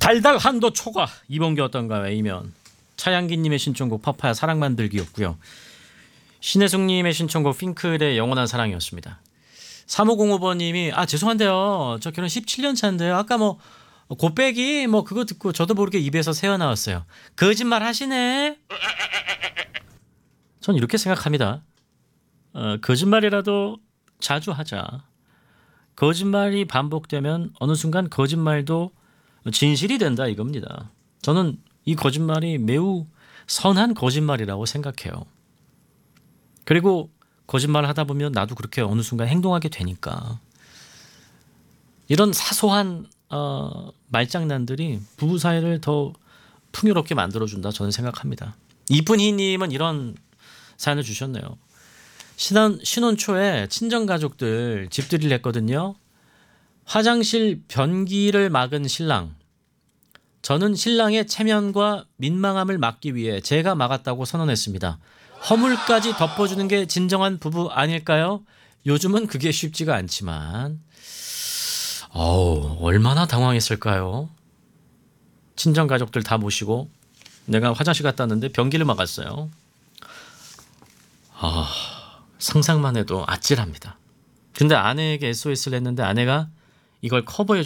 달달 한도 초과 이번 게 어떤가요? A면 차양기님의 신청곡 파파야 사랑 만들기였고요. 신혜숙님의 신청곡 핑클의 영원한 사랑이었습니다. 3505번님이 죄송한데요. 저 결혼 17년 차인데요. 아까 뭐 곱빼기 뭐 그거 듣고 저도 모르게 입에서 새어 나왔어요. 거짓말 하시네. 전 이렇게 생각합니다. 거짓말이라도 자주 하자. 거짓말이 반복되면 어느 순간 거짓말도 진실이 된다 이겁니다. 저는 이 거짓말이 매우 선한 거짓말이라고 생각해요. 그리고 거짓말을 하다 보면 나도 그렇게 어느 순간 행동하게 되니까 이런 사소한 말장난들이 부부 사이를 더 풍요롭게 만들어준다 저는 생각합니다. 이쁜희님은 이런 사연을 주셨네요. 신혼 초에 친정가족들 집들이를 했거든요. 화장실 변기를 막은 신랑. 저는 신랑의 체면과 민망함을 막기 위해 제가 막았다고 선언했습니다. 허물까지 덮어주는 게 진정한 부부 아닐까요? 요즘은 그게 쉽지가 않지만 얼마나 당황했을까요? 친정가족들 다 모시고 내가 화장실 갔다 왔는데 변기를 막았어요. 상상만 해도 아찔합니다. 근데 아내에게 SOS를 했는데 아내가 이걸 커버해